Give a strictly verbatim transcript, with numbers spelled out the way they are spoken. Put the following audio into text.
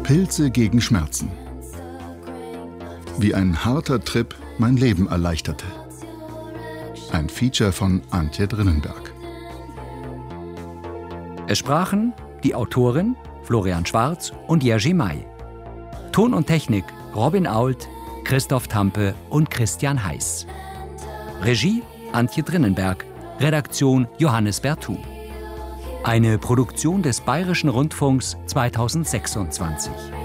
Pilze gegen Schmerzen. Wie ein harter Trip mein Leben erleichterte. Ein Feature von Antje Drinnenberg. Es sprachen die Autorin Florian Schwarz und Jerzy May. Ton und Technik Robin Ault, Christoph Tampe und Christian Heiß. Regie Antje Drinnenberg. Redaktion Johannes Bertou. Eine Produktion des Bayerischen Rundfunks zweitausendsechsundzwanzig.